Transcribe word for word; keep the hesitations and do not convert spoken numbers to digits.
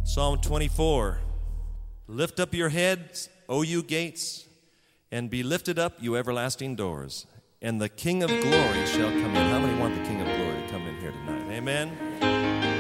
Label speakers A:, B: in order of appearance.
A: Psalm twenty-four. Lift up your heads, O you gates, and be lifted up, you everlasting doors, and the King of glory shall come in. How many want the King of glory to come in here tonight? Amen?